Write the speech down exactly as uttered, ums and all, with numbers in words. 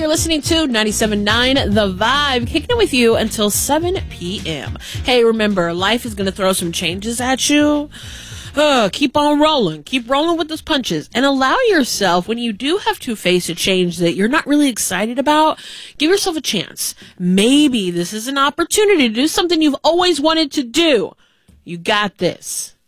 You're listening to ninety-seven point nine The Vibe, kicking it with you until seven p.m. Hey, remember, life is going to throw some changes at you. Uh, keep on rolling. Keep rolling with those punches. And allow yourself, when you do have to face a change that you're not really excited about, give yourself a chance. Maybe this is an opportunity to do something you've always wanted to do. You got this.